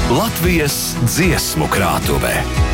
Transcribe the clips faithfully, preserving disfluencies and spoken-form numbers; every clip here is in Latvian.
Latvijas dziesmu krātuve.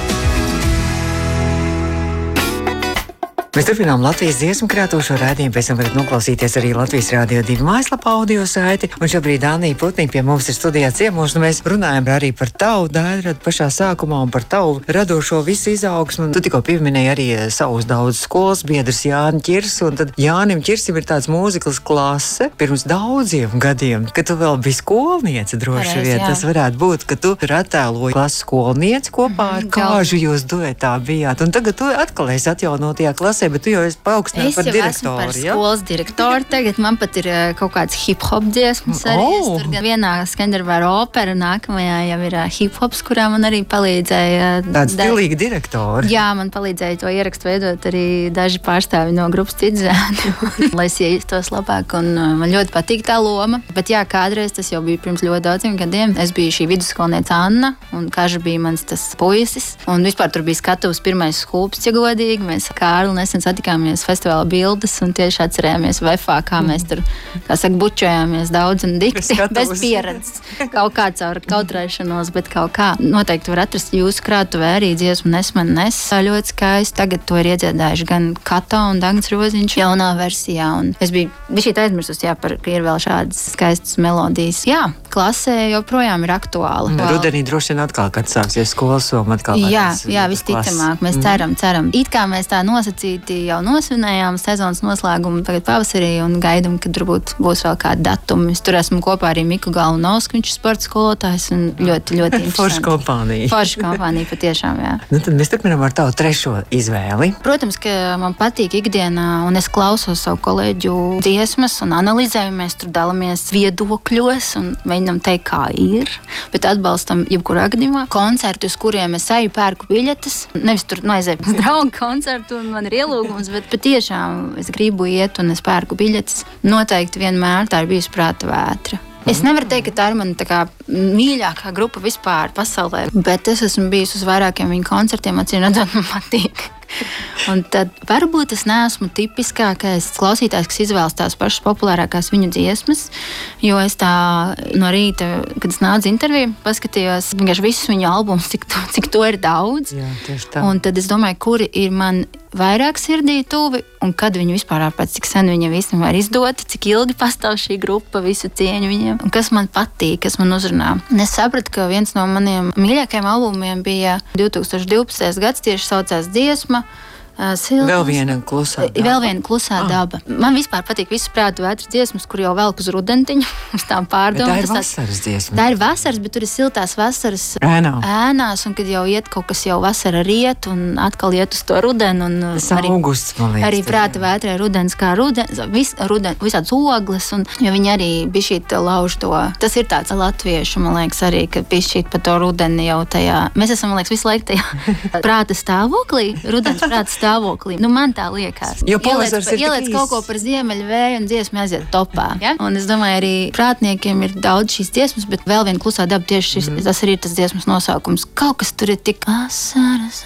Mēs turpinām Latvijas dziesmu krātuvi šo raidījumu, pēc tam varat noklausīties arī Latvijas Rādio divi mājaslapā audio saiti. Un šobrīd Anija Putniņa pie mums ir studijā ciemos, un mēs runājam arī par tavu Dairadu pašā sākumā un par tavu radošo visu izaugsmu. Tu tikko pieminēji arī savus daudz skolas biedrus Jāni Ķirs, un tad Jānim Ķirsim ir tāds mūziklas klase pirms daudziem gadiem, kad tu vēl biji skolniece droši Pareiz, vien. jā. Tas varētu būt, ka tu ir attēloji klases skolnieci kopā ar Kāžu jūs duetā bijāt, un tagad tu atkal esi atjaunotajā klasē. Bet tu jau esi paaugstināta par direktoru, Es jau esmu par ja? skolas direktoru. Tagad man pat ir uh, kaut kāds hip-hop dziesmas arī. Oh! Es tur gan vienā Skanderbēra opera, nākamajā jau ir uh, hip-hops, kurā man arī palīdzēja. Uh, Tāds stilīgi direktori. Jā, man palīdzēja to ierakstu veidot arī daži pārstāvi no grupas Cidzēni, lai es iejustos labāk. Un uh, man ļoti patīk tā loma. Bet jā, kādreiz tas jau bija pirms ļoti daudziem gadiem. Es biju šī vidusskolniece Anna, un Kaža bija mans tas puisis. Un vispār tur bija skatuves pirmais skūps, ja godīgi. Mēs Kārli nesen satikāmies festivāla bildes un tieši atcerējāmies vefā, kā mēs tur, kā saka, bučojāmies daudz un dikti, bez pieredzes. Kaut kā caur kautrēšanos, bet kaut kā. Noteikti var atrast jūsu krātuvē arī dziesmu Nes man nes. Ļoti skaisti. Tagad to ir iedziedājuši gan Kato un Dagns Roziņš jaunā versijā. Un es biju bišķīt aizmirsus, jā, par, ka ir vēl šādas skaistas melodijas. Jā, klasē joprojām ir aktuāla. Rudenī droši vien atkal, kad sāksies skolas soma atkal. Jā, varēs, jā, tas visticamāk. klases. Mēs ceram, ceram. It kā mēs tā nosacīti jau nosvinējām sezonas noslēgumu tagad pavasarī un gaidam, ka turbūt būs vēl kādi datumi. Es tur esmu kopā arī Miku Galvanovsku, viņš ir sporta skolotājs un ļoti, ļoti interesanti. Forša kompānija. Forša kompānija patiešām, jā. Nu, tad mēs turpinām ar tavu trešo izvēli. Protams, ka man patīk ikdienā, un es klausos savu kolēģu dziesmas un analizēju. Mēs tur dalāmies viedokļos un mēģinām teikt, kā ir, bet atbalstam jebkurā gadījumā koncertu, uz kuriem es eju, pērku biļetes. Nevis tur nu, aizēju uz draugu koncertu un man ir ielūgums, bet patiešām es gribu iet un es pērku biļetes. Noteikti vienmēr tā ir bijusi Prāta vētra. Es nevaru teikt, ka tā ir mana tā kā mīļākā grupa vispār pasaulē, bet es esmu bijusi uz vairākiem viņu koncertiem, acīm redzot, man patīk. Un tad varbūt es neesmu tipiskākais klausītājs, kas izvēlas tās pašas populārākās viņu dziesmas, jo es tā no rīta, kad es nācu interviju, paskatījos vienkārši visus viņu albumus, cik to, cik to ir daudz. Jā, tieši tā. Un tad es domāju, kuri ir man vairāk sirdī tuvi, un kad viņi vispār ārpēc, cik sen viņiem visam var izdot, cik ilgi pastāv šī grupa, visu cieņu viņiem, un kas man patīk, kas man uzrunā. Un es sapratu, ka viens no maniem mīļākajiem albumiem bija divi tūkstoši divpadsmitais gads, tieši saucās Dziesma. Uh, Silvas. Vēl viena klusā daba. Vēl viena klusā ah. daba. Man vispār patīk visas Prāta vētras dziesmas, kur jau velk uz rudentiņu, uz tām pārdomām. Tā ir vasaras dziesma. Tā ir vasaras, bet tur ir siltās vasaras Ēnā. ēnās, un kad jau iet kaut kas jau vasara riet, un atkal iet uz to rudeni. Un Tas arī, augusts, man liekas. arī Prāta vētrē rudens kā rudens, vis, ruden, visāds ogles, un jo viņi arī bišķīt lauž to. Tas ir tāds latviešu, man liekas, arī, ka bišķīt pa to rudeni jau tajā. Mēs esam, man liekas, visu laiku tajā prāta stāvoklī, rudens prāta stāvoklī. Nu, man tā liekas. Jo pavasaris ir tik ieliec kaut ko par ziemeļu vēju un dziesmu aiziet topā. Ja? Un es domāju, arī prātniekiem ir daudz šīs dziesmas, bet vēl viena klusā daba tieši šis, mm. tas arī ir tas dziesmas nosaukums. Kaut kas tur ir tik asaras,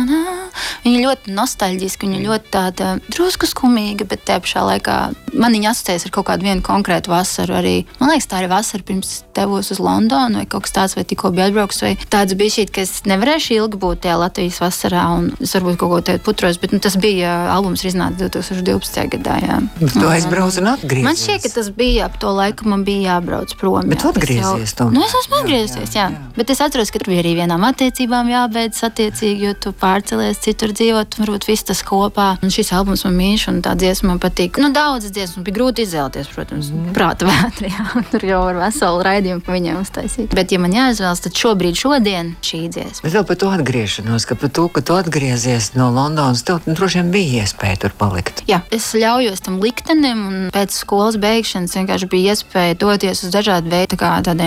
viņa ļoti nostalģiska, viņa ļoti tāda drusku skumīga, bet te pašā laikā man viņa asociējas ar kaut kādu vienu konkrētu vasaru arī. Man liekas, tā ir vasara pirms devos uz Londonu vai kaut kas tāds, vai tikko bija atbrauks, vai tāds bija šī, ka es nevarēšu ilgi būt tajā Latvijas vasarā un es varbūt kaut ko te putros, bet nu, tas bija albums ir iznācis divi tūkstoši divpadsmitajā gadā, jā. Bet tu aizbrauc un atgriezies. Man šķiet, ka tas bija ap to laiku, man bija jābrauc prom. Bet tu atgriezies jau... Nu, es esmu atgriezies, jā, jā. jā. Bet es atceros, ka tur bija arī vienām attiecībām jābeidz attiecīgi, jo tu pārcelies citur dzīvot, varbūt viss tas kopā. Un šis albums man mīļš un tā dziesma man patīk. Nu, daudzas dziesmas bija grūti izvēlēties, protams. Mm. Prāta vētra, jā. Tur jau var veselu raidījumu pa viņiem uztaisīt. Bet, ja man jāizvēlas, tad šobrīd, šodien šī dziesma. Bet vēl par to atgriešanos, ka par to, ka tu atgriezies no Londonas, tev droši vien bija iespēja tur palikt. Jā, es ļaujos tam liktenim, un pēc skolas beigšanas vienkārši bija iespēja doties uz dažādu veidu tādiem